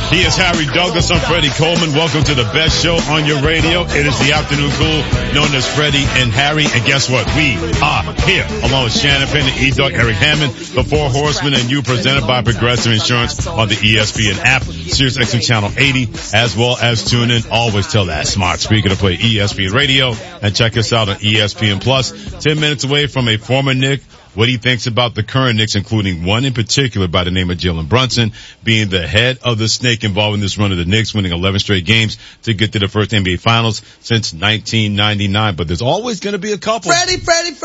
He is Harry Douglas. I'm Freddie Coleman. Welcome to the best show on your radio. It is the afternoon cool known as Freddie and Harry. And guess what? We are here along with Shannon Penn, E-Dog, Eric Hammond, the Four Horsemen, and you presented by Progressive Insurance on the ESPN app, Sirius XM Channel 80, as well as tune in. Always tell that smart speaker to play ESPN Radio and check us out on ESPN Plus. 10 minutes away from a former Knick, what he thinks about the current Knicks, including one in particular by the name of Jalen Brunson, being the head of the snake involved in this run of the Knicks, winning 11 straight games to get to the first NBA Finals since 1999. But there's always going to be a couple. Freddie,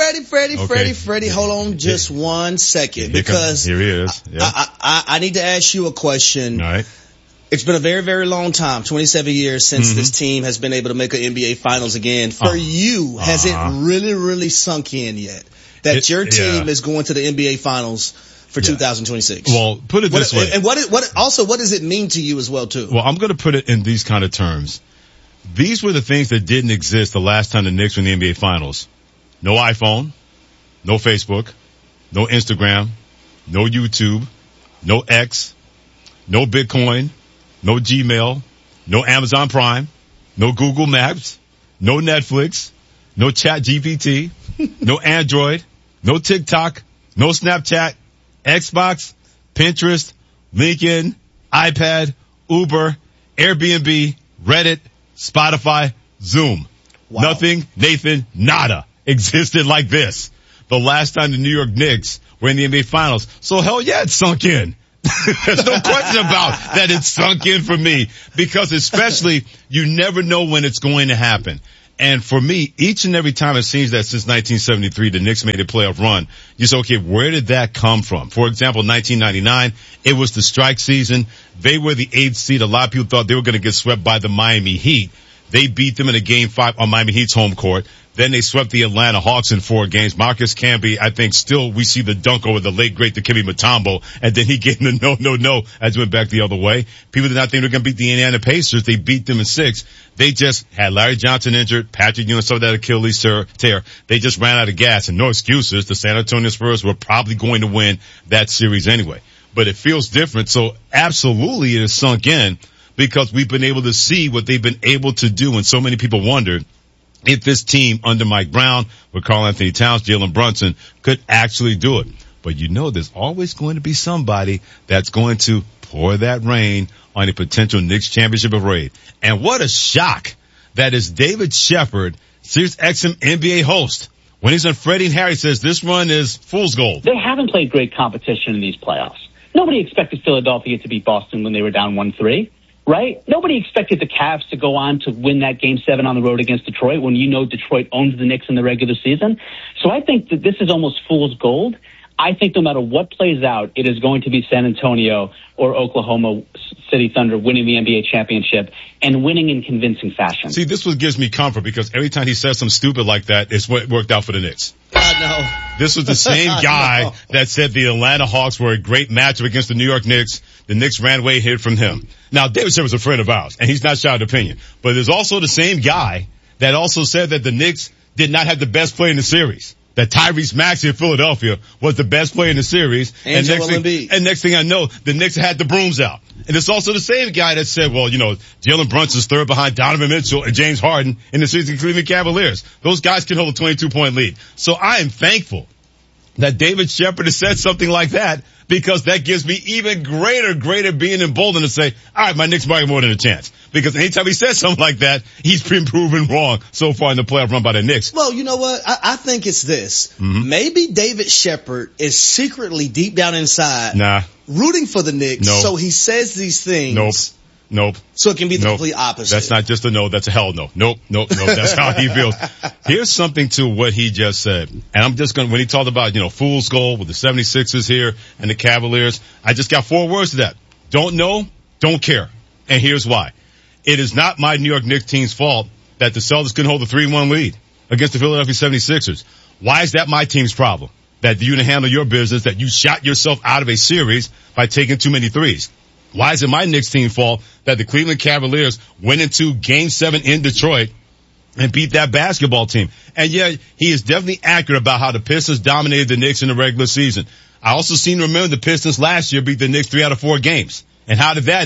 hold on just 1 second, because here he is. Yeah. I need to ask you a question. All right. It's been a very, very long time, 27 years since this team has been able to make an NBA Finals again. For you, has it really sunk in yet that your team is going to the NBA Finals for 2026? Well, put it this way. And what does it mean to you as well, too? Well, I'm going to put it in these kind of terms. These were the things that didn't exist the last time the Knicks were in the NBA Finals. No iPhone, no Facebook, no Instagram, no YouTube, no X, no Bitcoin, no Gmail, no Amazon Prime, no Google Maps, no Netflix, no Chat GPT, no Android, no TikTok, no Snapchat, Xbox, Pinterest, LinkedIn, iPad, Uber, Airbnb, Reddit, Spotify, Zoom. Wow. Nothing, Nathan, nada existed like this the last time the New York Knicks were in the NBA Finals. So hell yeah, it sunk in. There's no question about that it sunk in for me, because especially you never know when it's going to happen. And for me, each and every time it seems that since 1973 the Knicks made a playoff run, you say, okay, where did that come from? For example, 1999, it was the strike season. They were the 8th seed. A lot of people thought they were going to get swept by the Miami Heat. They beat them in a Game 5 on Miami Heat's home court. Then they swept the Atlanta Hawks in 4 games. Marcus Camby, I think still we see the dunk over the late great Dikembe Mutombo, and then he gave them the no as went back the other way. People did not think they were going to beat the Indiana Pacers. They beat them in 6. They just had Larry Johnson injured, Patrick Ewing suffered that Achilles tear. They just ran out of gas, and no excuses. The San Antonio Spurs were probably going to win that series anyway. But it feels different, so absolutely it has sunk in, because we've been able to see what they've been able to do, and so many people wondered if this team under Mike Brown with Karl Anthony Towns, Jalen Brunson could actually do it. But you know there's always going to be somebody that's going to pour that rain on a potential Knicks championship parade. And what a shock that is David Shepard, Sirius XM NBA host. When he's on Freddie and Harry, says this run is fool's gold. They haven't played great competition in these playoffs. Nobody expected Philadelphia to beat Boston when they were down 1-3. Right? Nobody expected the Cavs to go on to win that Game 7 on the road against Detroit when you know Detroit owns the Knicks in the regular season. So I think that this is almost fool's gold. I think no matter what plays out, it is going to be San Antonio or Oklahoma City Thunder winning the NBA championship and winning in convincing fashion. See, this what gives me comfort, because every time he says something stupid like that, it's what worked out for the Knicks. I know. This was the same guy that said the Atlanta Hawks were a great matchup against the New York Knicks. The Knicks ran away hid from him. Now, David Shepard's a friend of ours, and he's not shy of opinion. But there's also the same guy that also said that the Knicks did not have the best player in the series. That Tyrese Maxey of Philadelphia was the best player in the series. And next thing I know, the Knicks had the brooms out. And it's also the same guy that said, well, you know, Jalen Brunson's third behind Donovan Mitchell and James Harden in the series of Cleveland Cavaliers. Those guys can hold a 22-point lead. So I am thankful that David Shepard has said something like that, because that gives me even greater being emboldened to say, all right, my Knicks might have more than a chance. Because anytime he says something like that, he's been proven wrong so far in the playoff run by the Knicks. Well, you know what? I think it's this. Mm-hmm. Maybe David Shepard is secretly deep down inside rooting for the Knicks. So he says these things. Nope. So it can be the complete opposite. That's not just a no. That's a hell no. Nope. That's how he feels. Here's something to what he just said. And I'm just going to, when he talked about, fool's gold with the 76ers here and the Cavaliers, I just got 4 words to that. Don't know, don't care. And here's why. It is not my New York Knicks team's fault that the Celtics couldn't hold a 3-1 lead against the Philadelphia 76ers. Why is that my team's problem? That you didn't handle your business, that you shot yourself out of a series by taking too many threes. Why is it my Knicks team's fault that the Cleveland Cavaliers went into Game 7 in Detroit and beat that basketball team? And yeah, he is definitely accurate about how the Pistons dominated the Knicks in the regular season. I also seem to remember the Pistons last year beat the Knicks 3 out of 4 games. And how did that end?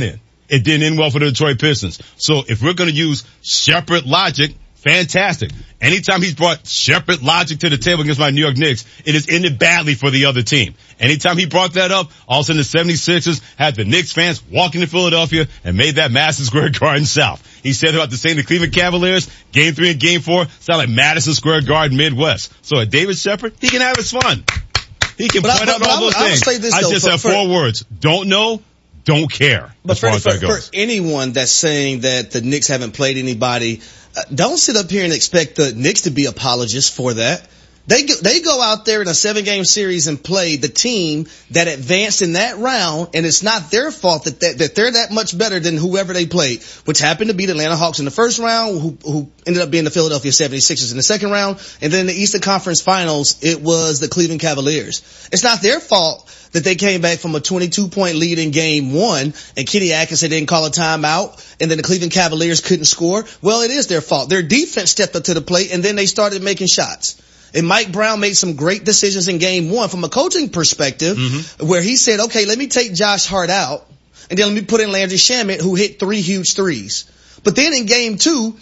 It didn't end well for the Detroit Pistons. So if we're going to use Shepherd logic, fantastic. Anytime he's brought Shepherd logic to the table against my New York Knicks, it has ended badly for the other team. Anytime he brought that up, all of a sudden the 76ers had the Knicks fans walking to Philadelphia and made that Madison Square Garden South. He said about the same, the Cleveland Cavaliers, Game 3 and Game 4, sound like Madison Square Garden Midwest. So at David Shepherd, he can have his fun. He can point out all those things. I just have 4 words. Don't know, don't care. But for anyone that's saying that the Knicks haven't played anybody, don't sit up here and expect the Knicks to be apologists for that. They go out there in a 7-game series and play the team that advanced in that round, and it's not their fault that they're that much better than whoever they played, which happened to be the Atlanta Hawks in the first round, who ended up being the Philadelphia 76ers in the second round, and then in the Eastern Conference Finals, it was the Cleveland Cavaliers. It's not their fault that they came back from a 22-point lead in Game 1, and Kenny Atkinson didn't call a timeout, and then the Cleveland Cavaliers couldn't score. Well, it is their fault. Their defense stepped up to the plate, and then they started making shots. And Mike Brown made some great decisions in Game 1 from a coaching perspective, where he said, okay, let me take Josh Hart out, and then let me put in Landry Shamet, who hit 3 huge threes. But then in Game 2,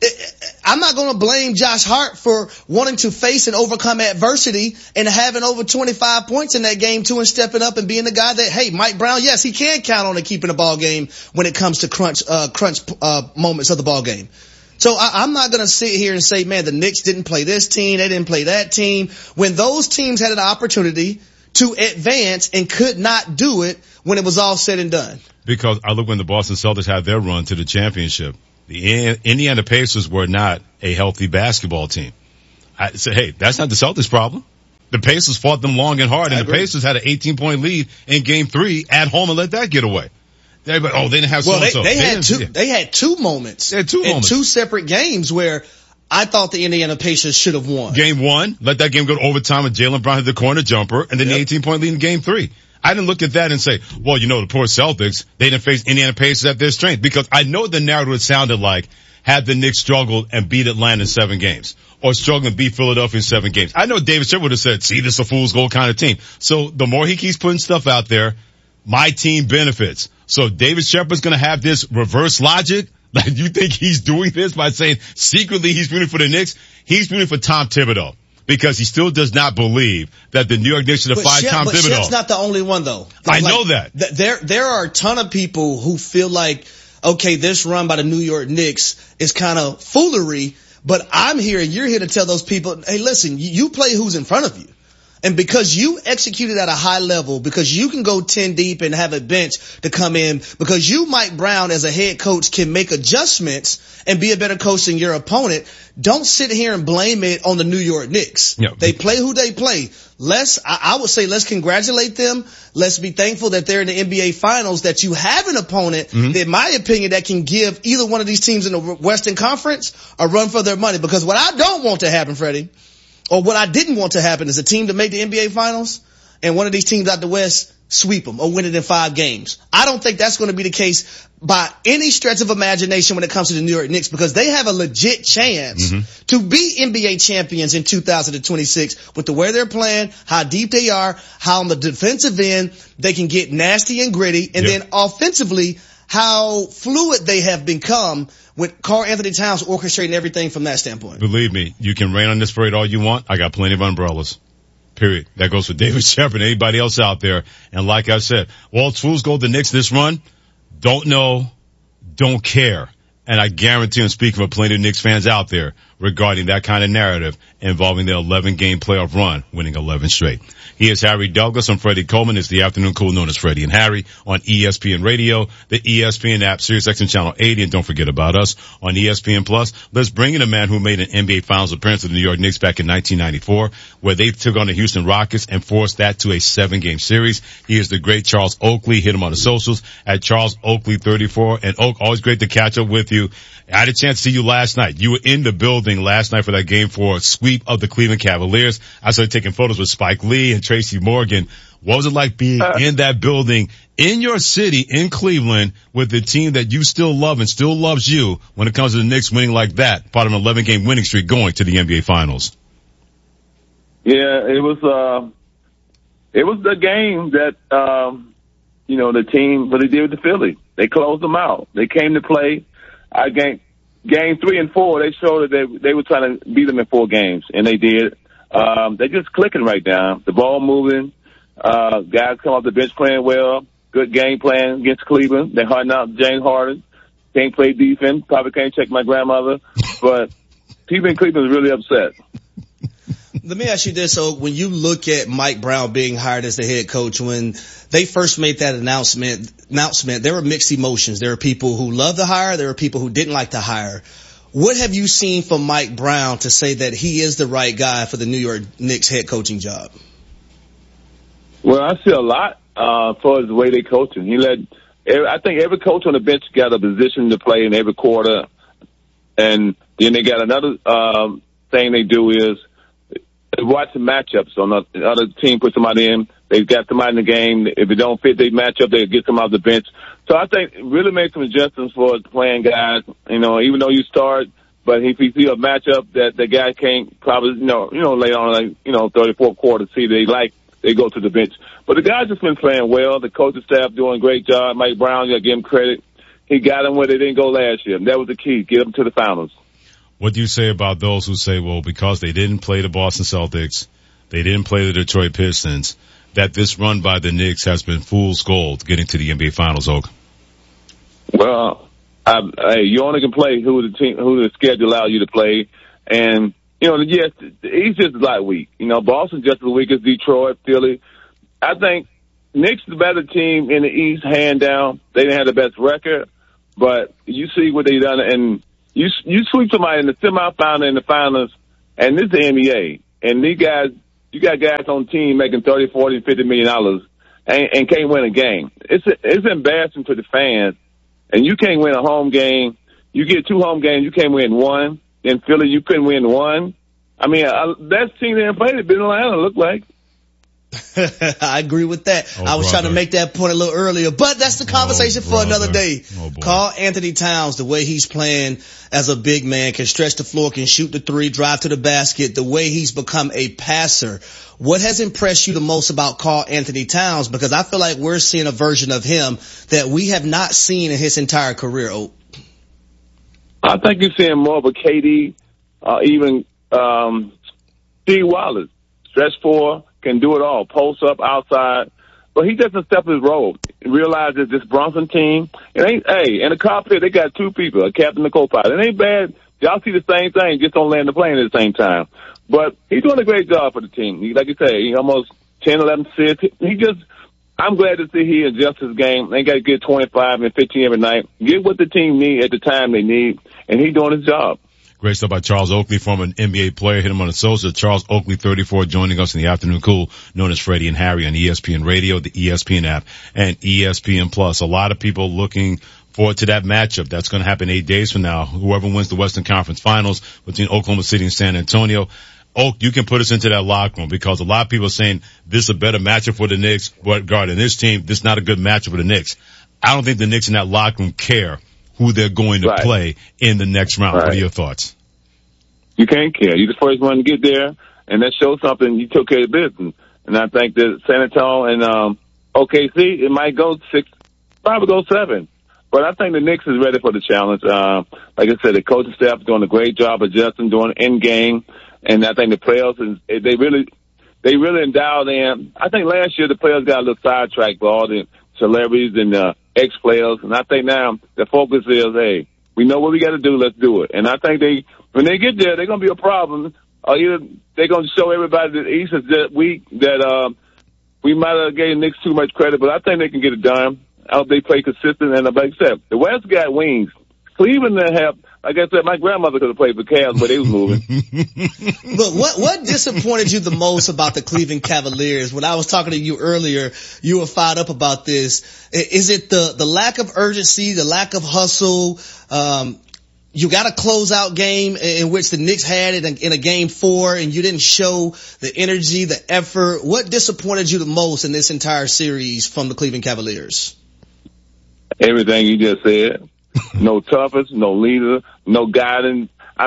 I'm not going to blame Josh Hart for wanting to face and overcome adversity and having over 25 points in that Game 2 and stepping up and being the guy that, hey, Mike Brown, yes, he can count on and keeping the ball game when it comes to crunch moments of the ball game. So I'm not going to sit here and say, man, the Knicks didn't play this team, they didn't play that team, when those teams had an opportunity to advance and could not do it when it was all said and done. Because I look when the Boston Celtics had their run to the championship, the Indiana Pacers were not a healthy basketball team. I say, hey, that's not the Celtics' problem. The Pacers fought them long and hard, and the Pacers had an 18-point lead in Game 3 at home and let that get away. They didn't have so-and-so. They had 2 moments. In 2 separate games where I thought the Indiana Pacers should have won. Game 1, let that game go to overtime and Jaylen Brown hit the corner jumper, and then the 18-point lead in Game 3. I didn't look at that and say, well, the poor Celtics, they didn't face Indiana Pacers at their strength, because I know the narrative would sounded like had the Knicks struggled and beat Atlanta in 7 games, or struggled and beat Philadelphia in 7 games. I know David Shepherd would have said, see, this is a fool's gold kind of team. So the more he keeps putting stuff out there, my team benefits. So David Shepherd's going to have this reverse logic. Like, you think he's doing this by saying secretly he's rooting for the Knicks? He's rooting for Tom Thibodeau, because he still does not believe that the New York Knicks should have fired Tom Thibodeau. But Shep's not the only one, though. I know that. There are a ton of people who feel like, okay, this run by the New York Knicks is kind of foolery, but I'm here and you're here to tell those people, hey, listen, you play who's in front of you. And because you executed at a high level, because you can go 10 deep and have a bench to come in, because you, Mike Brown, as a head coach, can make adjustments and be a better coach than your opponent, don't sit here and blame it on the New York Knicks. Yeah. They play who they play. I would say let's congratulate them. Let's be thankful that they're in the NBA Finals, that you have an opponent, in my opinion, that can give either one of these teams in the Western Conference a run for their money. Because what I don't want to happen, Freddie, or what I didn't want to happen, is a team to make the NBA Finals and one of these teams out the West sweep them or win it in 5 games. I don't think that's going to be the case by any stretch of imagination when it comes to the New York Knicks, because they have a legit chance to be NBA champions in 2026 with the way they're playing, how deep they are, how on the defensive end they can get nasty and gritty, and then offensively how fluid they have become with Karl Anthony Towns orchestrating everything from that standpoint. Believe me, you can rain on this parade all you want. I got plenty of umbrellas. Period. That goes for David Shepherd and anybody else out there. And like I said, Walt's Fools go the Knicks this run. Don't know, don't care. And I guarantee I'm speaking for plenty of Knicks fans out there regarding that kind of narrative involving their 11-game playoff run, winning 11 straight. He is Harry Douglas. I'm Freddie Coleman. It's the afternoon cool known as Freddie and Harry on ESPN Radio, the ESPN app, SiriusXM Channel 80, and don't forget about us on ESPN Plus. Let's bring in a man who made an NBA Finals appearance with the New York Knicks back in 1994, where they took on the Houston Rockets and forced that to a 7-game series. He is the great Charles Oakley. Hit him on the socials at Charles Oakley 34. And Oak, always great to catch up with you. I had a chance to see you last night. You were in the building last night for that Game 4 sweep of the Cleveland Cavaliers. I started taking photos with Spike Lee and Tracy Morgan. What was it like being in that building in your city in Cleveland with the team that you still love and still loves you when it comes to the Knicks winning like that, part of an 11-game winning streak going to the NBA Finals? Yeah, it was the game that the team, what they did with the Philly. They closed them out. They came to play. Game 3 and 4, they showed that they were trying to beat them in 4 games, and they did. They're just clicking right now. The ball moving. Guys come off the bench playing well. Good game plan against Cleveland. They're harding out James Harden. Can't play defense. Probably can't check my grandmother. But people in Cleveland is really upset. Let me ask you this. So when you look at Mike Brown being hired as the head coach, when they first made that announcement, there were mixed emotions. There were people who loved the hire. There were people who didn't like the hire. What have you seen from Mike Brown to say that he is the right guy for the New York Knicks head coaching job? Well, I see a lot as far as the way they coach him. I think every coach on the bench got a position to play in every quarter. And then they got another thing they do is watch the matchups. On the other team put somebody in, they've got somebody in the game. If it don't fit their matchup, they get them off the bench. So I think really make some adjustments for playing guys. Even though you start, but if you see a matchup that the guy can't probably, lay on third or fourth quarter, see they go to the bench. But the guys just been playing well. The coaching staff doing a great job. Mike Brown, you got to give him credit. He got them where they didn't go last year. That was the key. Get them to the finals. What do you say about those who say, well, because they didn't play the Boston Celtics, they didn't play the Detroit Pistons, that this run by the Knicks has been fool's gold getting to the NBA Finals, Oak? Well, you only can play who the schedule allows you to play. And, yes, the East is a lot weak. Boston just as weak as Detroit, Philly. I think Knicks the better team in the East, hand down. They didn't have the best record, but you see what they done, and you sweep somebody in the semifinal and the finals, and this is the NBA. And these guys, you got guys on the team making $30, $40, $50 million and can't win a game. It's embarrassing to the fans. And you can't win a home game. You get 2 home games, you can't win 1. In Philly, you couldn't win 1. I mean, that team they played it, been Atlanta, looked like. I agree with that. I was trying to make that point a little earlier, but that's the conversation for another day. Karl Anthony Towns, the way he's playing as a big man, can stretch the floor, can shoot the 3, drive to the basket, the way he's become a passer. What has impressed you the most about Karl Anthony Towns? Because I feel like we're seeing a version of him that we have not seen in his entire career. I think you're seeing more of a KD, even Steve Wallace, stretch 4, can do it all, post up, outside. But he doesn't step his role. He realizes this Brunson team, in the cockpit, they got 2 people, a captain and a co-pilot. It ain't bad. Y'all see the same thing, just don't land the plane at the same time. But he's doing a great job for the team. Like you say, he almost 10, 11 assists. I'm glad to see he adjusts his game. They got to get 25 and 15 every night. Get what the team need at the time they need, and he's doing his job. Great stuff by Charles Oakley, former NBA player. Hit him on the social. Charles Oakley, 34, joining us in the afternoon cool, known as Freddie and Harry on ESPN Radio, the ESPN app, and ESPN Plus. A lot of people looking forward to that matchup. That's going to happen 8 days from now. Whoever wins the Western Conference Finals between Oklahoma City and San Antonio. Oak, you can put us into that locker room because a lot of people are saying this is a better matchup for the Knicks, but guarding this team, this is not a good matchup for the Knicks. I don't think the Knicks in that locker room care who they're going to play in the next round. What are your thoughts? You can't care. You're the first one to get there, and that shows something. You took care of business. And I think that San Antonio and OKC, it might go 6, probably go 7. But I think the Knicks is ready for the challenge. Like I said, the coaching staff is doing a great job adjusting, doing end game. And I think the players, they really endowed in. I think last year the players got a little sidetracked by all the celebrities and ex-players. And I think now the focus is, hey, we know what we got to do. Let's do it. And I think when they get there, they're going to be a problem. Either they're going to show everybody that the East is that weak, that we might have gave Knicks too much credit, but I think they can get it done. I hope they play consistent. And like I said, the West got wings. Cleveland have, like I said, my grandmother could have played for Cavs, but they was moving. But what disappointed you the most about the Cleveland Cavaliers? When I was talking to you earlier, you were fired up about this. Is it the lack of urgency, the lack of hustle? You got a closeout game in which the Knicks had it in a game 4 and you didn't show the energy, the effort. What disappointed you the most in this entire series from the Cleveland Cavaliers? Everything you just said. No toughness, no leader, no guidance. I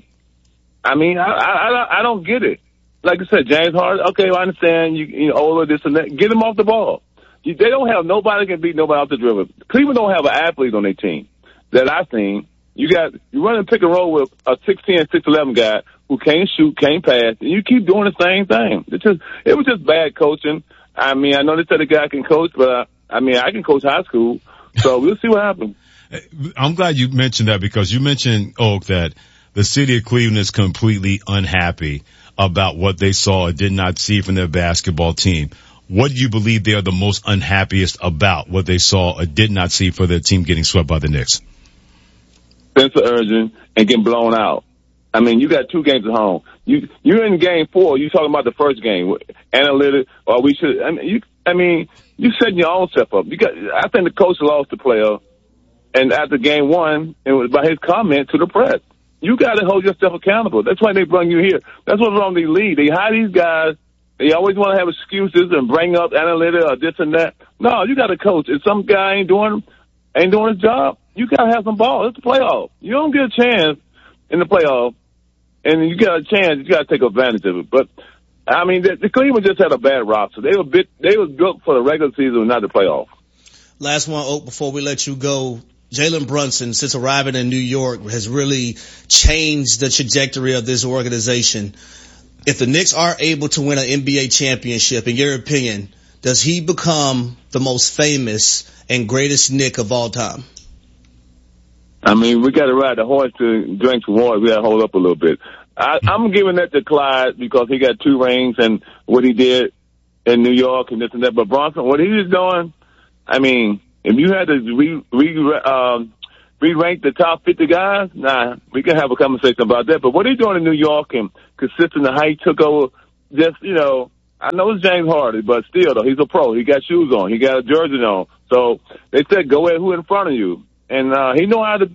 don't get it. Like I said, James Harden, okay, I understand you older, this and that. Get him off the ball. They don't have nobody can beat nobody off the dribble. Cleveland don't have an athlete on their team that I've seen. You run and pick and roll with a 6'10", 6'11" guy who can't shoot, can't pass, and you keep doing the same thing. It was just bad coaching. I mean, I know they said the guy can coach, but I can coach high school. So we'll see what happens. I'm glad you mentioned that because you mentioned, Oak, that the city of Cleveland is completely unhappy about what they saw or did not see from their basketball team. What do you believe they are the most unhappiest about, what they saw or did not see for their team getting swept by the Knicks? Sense of urgency and getting blown out. I mean, you got 2 games at home. You're in game 4. You talking about the first game, analytics, or we should. You setting your own stuff up. I think the coach lost the player, and after game 1, it was by his comment to the press. You got to hold yourself accountable. That's why they bring you here. That's what's wrong with the league. They hire these guys. They always want to have excuses and bring up analytics or this and that. No, you got to coach. If some guy ain't doing his job, you got to have some ball. It's the playoff. You don't get a chance in the playoff, and you got a chance. You got to take advantage of it. But I mean, the Cleveland just had a bad roster. They were built for the regular season, not the playoff. Last one, Oak, before we let you go. Jalen Brunson, since arriving in New York, has really changed the trajectory of this organization. If the Knicks are able to win an NBA championship, in your opinion, does he become the most famous and greatest Knick of all time? I mean, we got to ride the horse to drink some water. We got to hold up a little bit. I'm giving that to Clyde because he got 2 rings and what he did in New York and this and that. But Bronson, what he was doing, I mean, if you had to re-rank the top 50 guys, we can have a conversation about that. But what he's doing in New York and consistent how he took over, I know it's James Harden, but still, though, he's a pro. He got shoes on. He got a jersey on. So they said, go ahead, who in front of you? And he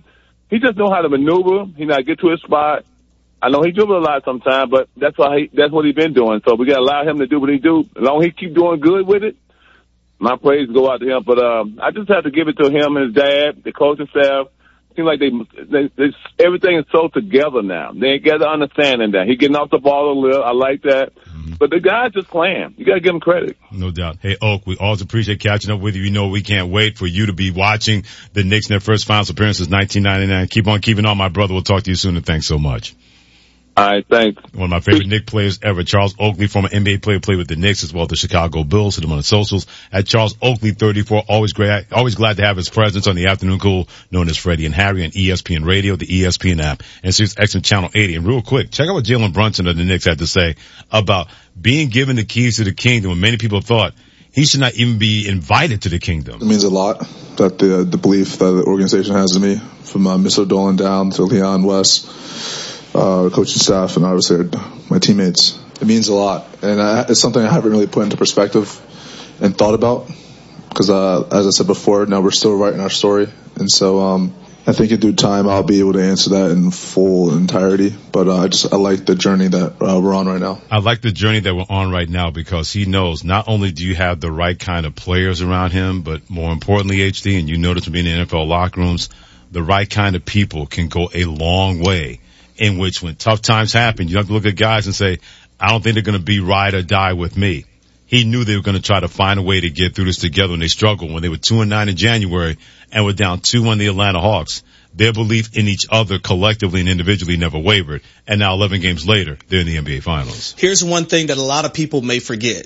just know how to maneuver. He not get to his spot. I know he dribbles a lot sometimes, but that's what he's been doing. So we got to allow him to do what he do. As long as he keep doing good with it, my praise go out to him. But I just have to give it to him and his dad, the coaching staff. Seems like they everything is so together now. They get the understanding that he getting off the ball a little. I like that. Mm-hmm. But the guy's just playing. You got to give him credit. No doubt. Hey, Oak, we always appreciate catching up with you. You know we can't wait for you to be watching the Knicks in their first finals appearance since 1999. Keep on keeping on, my brother. We'll talk to you soon, and thanks so much. All right, thanks. One of my favorite Knicks players ever, Charles Oakley, former NBA player, played with the Knicks as well as the Chicago Bulls. Hit him on the socials at Charles Oakley 34. Always glad to have his presence on the afternoon cool, known as Freddie and Harry on ESPN Radio, the ESPN app, and Sirius XM Channel 80. And real quick, check out what Jalen Brunson of the Knicks had to say about being given the keys to the kingdom when many people thought he should not even be invited to the kingdom. It means a lot that the belief that the organization has in me, from Mr. Dolan down to Leon West, coaching staff, and obviously my teammates. It means a lot, and it's something I haven't really put into perspective and thought about because, as I said before, now we're still writing our story, and so I think in due time I'll be able to answer that in full entirety. But I like the journey that we're on right now. I like the journey that we're on right now because he knows not only do you have the right kind of players around him, but more importantly, HD, and you notice from being in NFL locker rooms, the right kind of people can go a long way. In which when tough times happen, you have to look at guys and say, I don't think they're going to be ride or die with me. He knew they were going to try to find a way to get through this together, and they struggled when they were 2-9 in January and were down 2 on the Atlanta Hawks. Their belief in each other collectively and individually never wavered. And now 11 games later, they're in the NBA Finals. Here's one thing that a lot of people may forget.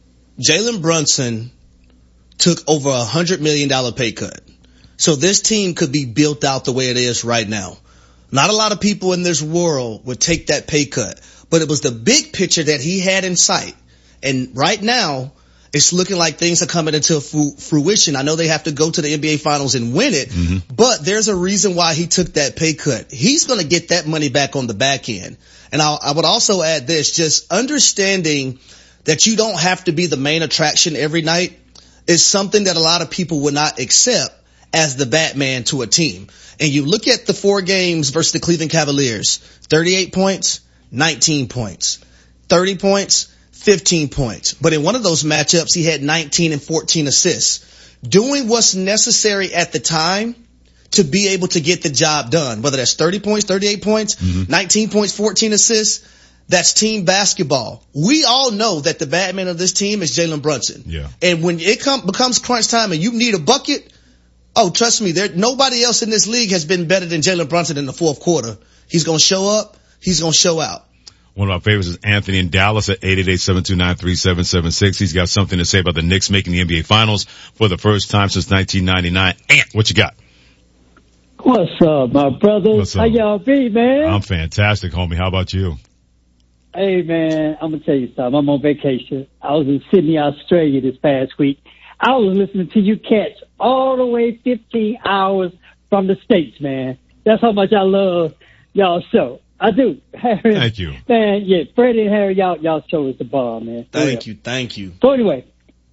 Jalen Brunson took over $100 million pay cut. So this team could be built out the way it is right now. Not a lot of people in this world would take that pay cut, but it was the big picture that he had in sight. And right now, it's looking like things are coming into fruition. I know they have to go to the NBA Finals and win it, but there's a reason why he took that pay cut. He's going to get that money back on the back end. And I would also add this, just understanding that you don't have to be the main attraction every night is something that a lot of people would not accept as the Batman to a team. And you look at the 4 games versus the Cleveland Cavaliers, 38 points, 19 points, 30 points, 15 points. But in one of those matchups, he had 19 and 14 assists. Doing what's necessary at the time to be able to get the job done, whether that's 30 points, 38 points, 19 points, 14 assists, That's team basketball. We all know that the bad man of this team is Jalen Brunson. Yeah. And when it becomes crunch time and you need a bucket, oh, trust me, nobody else in this league has been better than Jalen Brunson in the fourth quarter. He's going to show up. He's going to show out. One of our favorites is Anthony in Dallas at 888-729-3776. He's got something to say about the Knicks making the NBA Finals for the first time since 1999. Ant, what you got? What's up, my brothers? What's up? How y'all be, man? I'm fantastic, homie. How about you? Hey, man, I'm going to tell you something. I'm on vacation. I was in Sydney, Australia this past week. I was listening to you cats all the way 15 hours from the States, man. That's how much I love y'all show. I do. Harry, thank you. Man, yeah, Freddie and Harry, y'all show is the bomb, man. Thank you. Thank you. So anyway,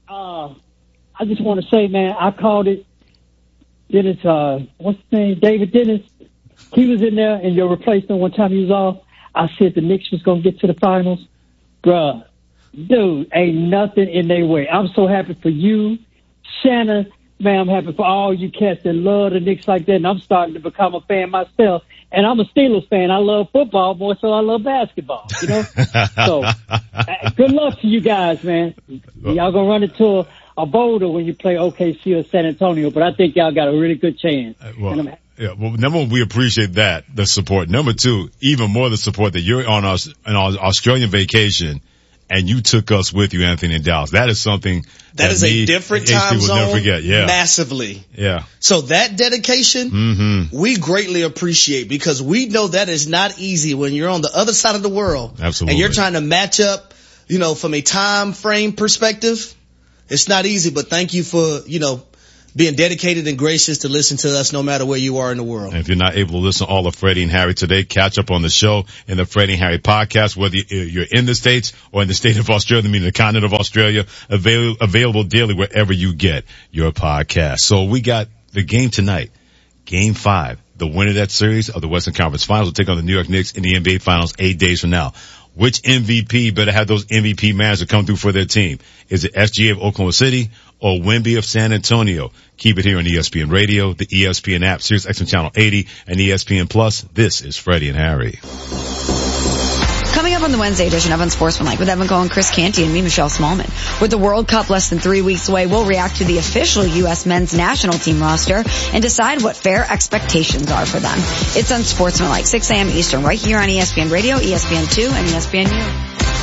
I just want to say, man, I called it. Dennis, what's his name? David Dennis. He was in there and your replacement one time he was off. I said the Knicks was going to get to the finals. Bruh, dude, ain't nothing in their way. I'm so happy for you, Shannon. Man, I'm happy for all you cats that love the Knicks like that, and I'm starting to become a fan myself. And I'm a Steelers fan. I love football more so I love basketball, you know? So, good luck to you guys, man. Y'all gonna run into a boulder when you play OKC or San Antonio, but I think y'all got a really good chance. Well, number one, we appreciate that, the support. Number two, even more the support that you're on an Australian vacation and you took us with you, Anthony, in Dallas. That is something that is a different time zone. Never forget. Yeah. Massively. Yeah. So that dedication, we greatly appreciate because we know that is not easy when you're on the other side of the world. Absolutely. And you're trying to match up, from a time frame perspective. It's not easy, but thank you for, being dedicated and gracious to listen to us no matter where you are in the world. And if you're not able to listen to all of Freddie and Harry today, catch up on the show in the Freddie and Harry podcast, whether you're in the States or in the state of Australia, meaning the continent of Australia, available daily wherever you get your podcast. So we got the game tonight, Game 5. The winner of that series of the Western Conference Finals will take on the New York Knicks in the NBA Finals 8 days from now. Which MVP better have those MVP managers come through for their team? Is it SGA of Oklahoma City or Wemby of San Antonio? Keep it here on ESPN Radio, the ESPN app, Sirius XM Channel 80, and ESPN Plus. This is Freddie and Harry. Coming up on the Wednesday edition of Unsportsmanlike with Evan Cohen, Chris Canty, and me, Michelle Smallman. With the World Cup less than 3 weeks away, we'll react to the official U.S. men's national team roster and decide what fair expectations are for them. It's Unsportsmanlike, 6 a.m. Eastern, right here on ESPN Radio, ESPN2, and ESPNU.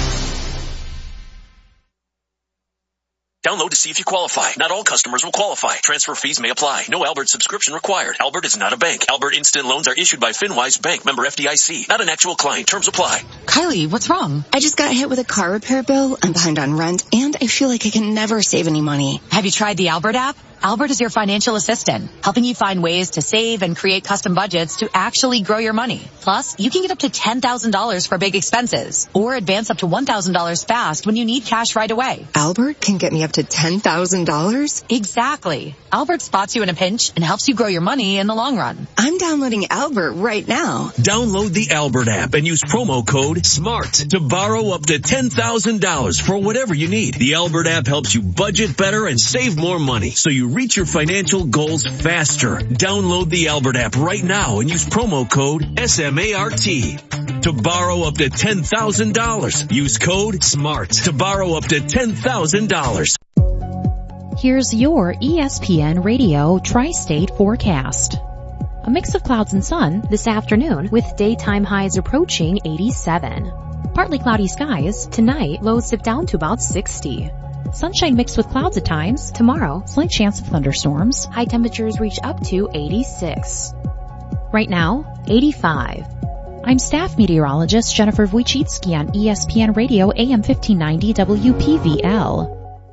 Download to see if you qualify. Not all customers will qualify. Transfer fees may apply. No Albert subscription required. Albert is not a bank. Albert Instant Loans are issued by FinWise Bank, member FDIC. Not an actual client. Terms apply. Kylie, what's wrong? I just got hit with a car repair bill. I'm behind on rent, and I feel like I can never save any money. Have you tried the Albert app? Albert is your financial assistant, helping you find ways to save and create custom budgets to actually grow your money. Plus, you can get up to $10,000 for big expenses or advance up to $1,000 fast when you need cash right away. Albert can get me up to $10,000? Exactly. Albert spots you in a pinch and helps you grow your money in the long run. I'm downloading Albert right now. Download the Albert app and use promo code SMART to borrow up to $10,000 for whatever you need. The Albert app helps you budget better and save more money so you reach your financial goals faster. Download the Albert app right now and use promo code SMART to borrow up to $10,000. Use code SMART to borrow up to $10,000. Here's your ESPN Radio Tri-State forecast. A mix of clouds and sun this afternoon with daytime highs approaching 87. Partly cloudy skies. Tonight, lows dip down to about 60. Sunshine mixed with clouds at times. Tomorrow, slight chance of thunderstorms. High temperatures reach up to 86. Right now, 85. I'm staff meteorologist Jennifer Wojcicki on ESPN Radio AM 1590 WPVL.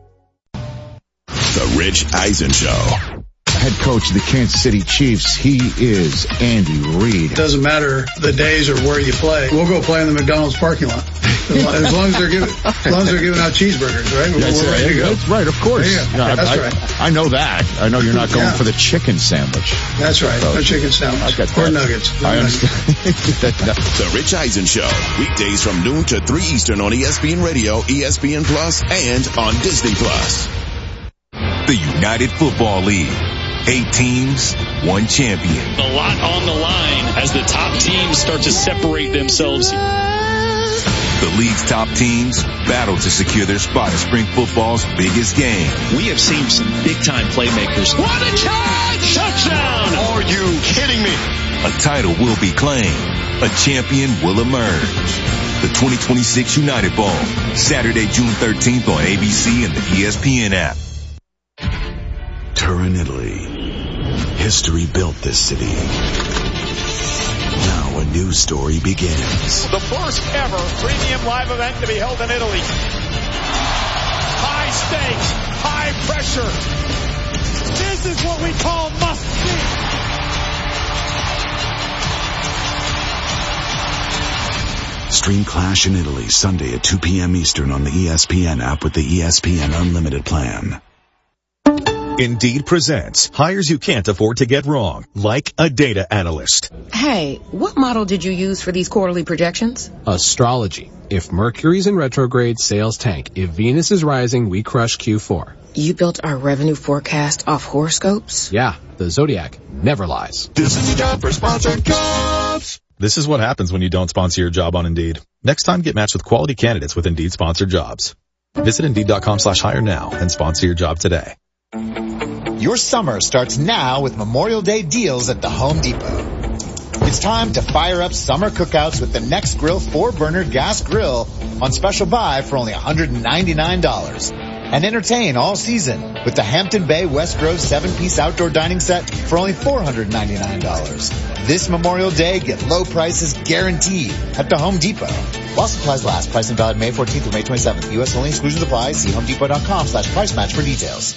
The Rich Eisen Show. Head coach of the Kansas City Chiefs, he is Andy Reid. It doesn't matter the days or where you play. We'll go play in the McDonald's parking lot. As long as they're giving out cheeseburgers, right? We're ready to go. That's right, of course. Yeah, that's right. I know that. I know you're not going for the chicken sandwich. That's right. No chicken sandwich. Or nuggets. I understand. The Rich Eisen Show. Weekdays from noon to 3 Eastern on ESPN Radio, ESPN Plus, and on Disney Plus. The United Football League. 8 teams, 1 champion. A lot on the line as the top teams start to separate themselves. The league's top teams battle to secure their spot at spring football's biggest game. We have seen some big-time playmakers. What a catch! Touchdown! Are you kidding me? A title will be claimed. A champion will emerge. The 2026 United Bowl, Saturday, June 13th on ABC and the ESPN app. Turin, Italy. History built this city. Now a new story begins. The first ever premium live event to be held in Italy. High stakes, high pressure. This is what we call must see. Stream Clash in Italy Sunday at 2 p.m. Eastern on the ESPN app with the ESPN Unlimited plan. Indeed presents hires you can't afford to get wrong, like a data analyst. Hey, what model did you use for these quarterly projections? Astrology. If Mercury's in retrograde, sales tank. If Venus is rising, we crush Q4. You built our revenue forecast off horoscopes? Yeah, the Zodiac never lies. This is your job for sponsored jobs. This is what happens when you don't sponsor your job on Indeed. Next time, get matched with quality candidates with Indeed sponsored jobs. Visit Indeed.com/hire now and sponsor your job today. Your summer starts now with Memorial Day deals at the Home Depot. It's time to fire up summer cookouts with the Next Grill 4-burner gas grill on special buy for only $199. And entertain all season with the Hampton Bay West Grove 7-piece outdoor dining set for only $499. This Memorial Day, get low prices guaranteed at the Home Depot. While supplies last, pricing valid May 14th through May 27th. U.S. only, exclusions apply. See homedepot.com/price match for details.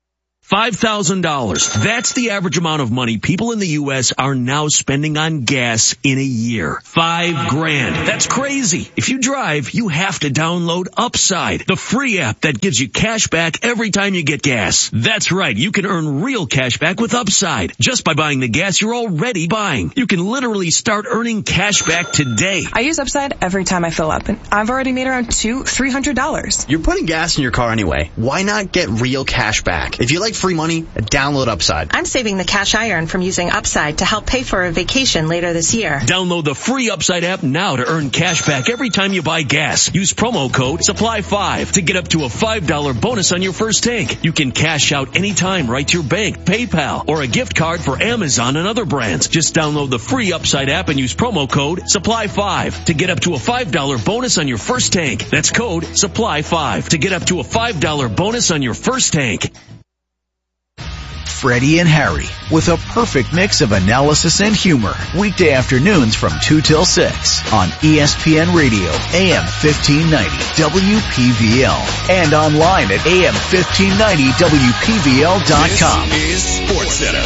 $5,000. That's the average amount of money people in the U.S. are now spending on gas in a year. $5,000. That's crazy. If you drive, you have to download Upside, the free app that gives you cash back every time you get gas. That's right. You can earn real cash back with Upside just by buying the gas you're already buying. You can literally start earning cash back today. I use Upside every time I fill up, and I've already made around $300. You're putting gas in your car anyway. Why not get real cash back? If you like free money, download Upside. I'm saving the cash I earn from using Upside to help pay for a vacation later this year. Download the free Upside app now to earn cash back every time you buy gas. Use promo code SUPPLY5 to get up to a $5 bonus on your first tank. You can cash out anytime right to your bank, PayPal, or a gift card for Amazon and other brands. Just download the free Upside app and use promo code SUPPLY5 to get up to a $5 bonus on your first tank. That's code SUPPLY5 to get up to a $5 bonus on your first tank. Freddie and Harry, with a perfect mix of analysis and humor. Weekday afternoons from 2 till 6 on ESPN Radio, AM 1590, WPVL. And online at AM1590WPVL.com. This is SportsCenter.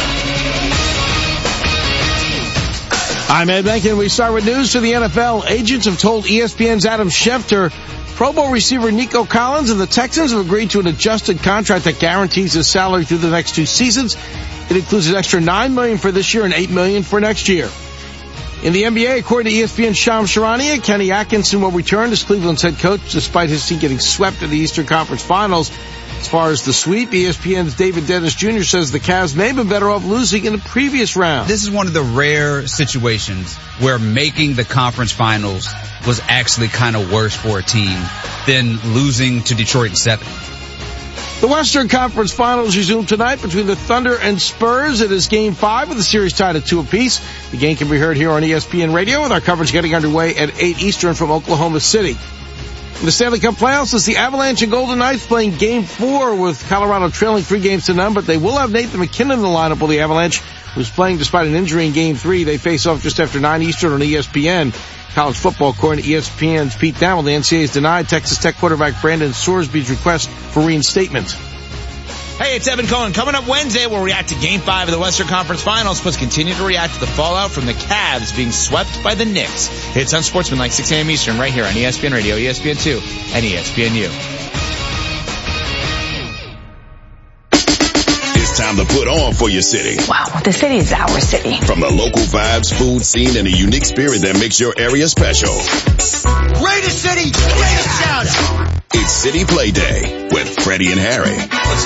I'm Ed Benkin. We start with news to the NFL. Agents have told ESPN's Adam Schefter Pro Bowl receiver Nico Collins and the Texans have agreed to an adjusted contract that guarantees his salary through the next 2 seasons. It includes an extra $9 million for this year and $8 million for next year. In the NBA, according to ESPN's Shams Charania, Kenny Atkinson will return as Cleveland's head coach despite his team getting swept in the Eastern Conference Finals. As far as the sweep, ESPN's David Dennis Jr. says the Cavs may have been better off losing in the previous round. This is one of the rare situations where making the conference finals was actually kind of worse for a team than losing to Detroit in 7. The Western Conference Finals resume tonight between the Thunder and Spurs. It is Game 5 with the series tied at 2 apiece. The game can be heard here on ESPN Radio with our coverage getting underway at 8 Eastern from Oklahoma City. In the Stanley Cup playoffs, it's the Avalanche and Golden Knights playing Game 4 with Colorado trailing 3-0, but they will have Nathan McKinnon in the lineup with the Avalanche, who's playing despite an injury in Game 3. They face off just after 9 Eastern on ESPN. College football, according to ESPN's Pete Thamel, the NCAA has denied Texas Tech quarterback Brandon Sorsby's request for reinstatement. Hey, it's Evan Cohen. Coming up Wednesday, we'll react to Game 5 of the Western Conference Finals, plus continue to react to the fallout from the Cavs being swept by the Knicks. It's on Sportsman 6 a.m. Eastern, right here on ESPN Radio, ESPN2, and ESPNU. It's time to put on for your city. Wow, the city is our city. From the local vibes, food scene, and a unique spirit that makes your area special. Greatest city, greatest shout out. It's City Play Day with Freddie and Harry. Let's